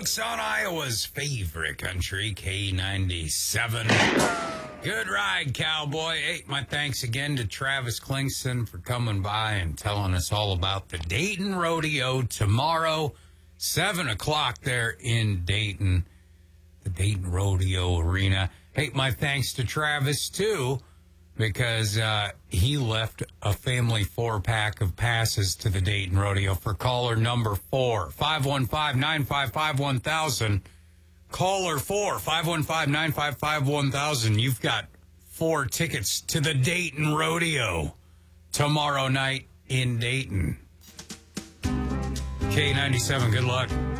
Brooks on Iowa's favorite country, K97. Good ride, cowboy. Hey, my thanks again to Travis Klingston for coming by and telling us all about the Dayton Rodeo tomorrow, 7 o'clock there in Dayton, the Dayton Rodeo Arena. Hey, my thanks to Travis, too, because he left a family 4-pack of passes to the Dayton Rodeo for caller number 4, 515-955-1000. Caller 4, 515-955-1000. You've got 4 tickets to the Dayton Rodeo tomorrow night in Dayton. K97, good luck.